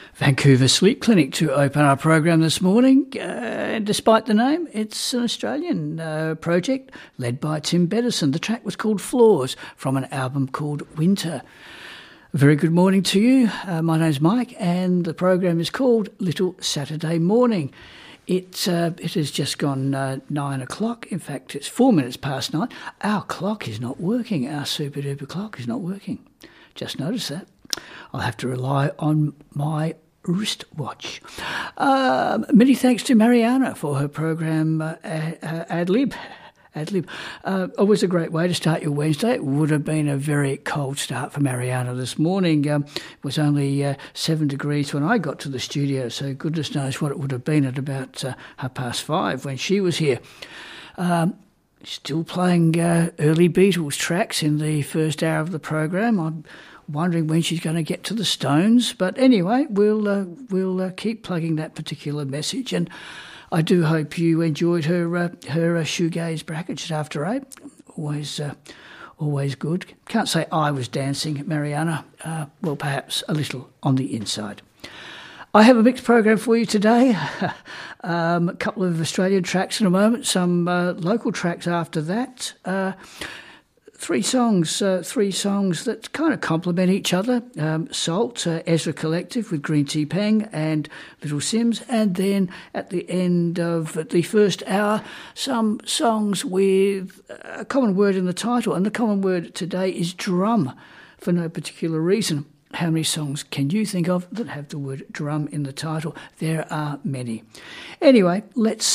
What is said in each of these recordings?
Vancouver Sleep Clinic to open our program this morning. Despite the name, it's an Australian project led by Tim Beddison. The track was called Floors from an album called Winter. A very good morning to you. My name's Mike and the program is called Little Saturday Morning. It has just gone 9 o'clock. In fact, it's 4 minutes past 9. Our clock is not working. Our super-duper clock is not working. Just noticed that. I'll have to rely on my wristwatch. Many thanks to Mariana for her program Ad-Lib. Always a great way to start your Wednesday. It would have been a very cold start for Mariana this morning. It was only 7 degrees when I got to the studio, so goodness knows what it would have been at about 5:30 when she was here. Still playing early Beatles tracks in the first hour of the program. I'm wondering when she's going to get to the Stones, but anyway, we'll keep plugging that particular message. And I do hope you enjoyed her shoegaze brackets after 8. Always good. Can't say I was dancing, Mariana. Well, perhaps a little on the inside. I have a mixed program for you today. A couple of Australian tracks in a moment, some local tracks after that. Three songs that kind of complement each other. Salt, Ezra Collective with Green Tea Peng and Little Sims. And then at the end of the first hour, some songs with a common word in the title. And the common word today is drum, for no particular reason. How many songs can you think of that have the word drum in the title? There are many. Anyway, that's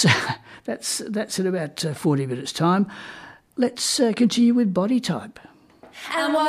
in about 40 minutes' time. Let's continue with Body Type.